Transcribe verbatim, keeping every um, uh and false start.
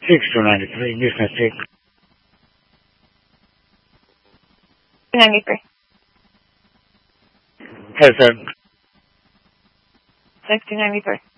six two ninety-three, Newsnet six. two ninety-three. Yes, sir. six two ninety-three.